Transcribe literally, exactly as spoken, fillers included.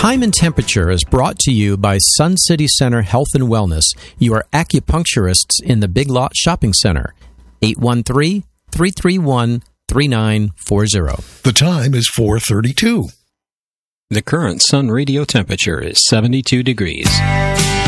Time and Temperature is brought to you by Sun City Center Health and Wellness, your acupuncturists in the Big Lot Shopping Center. eight one three, three three one, three nine four zero. The time is four thirty-two. The current Sun radio temperature is seventy-two degrees.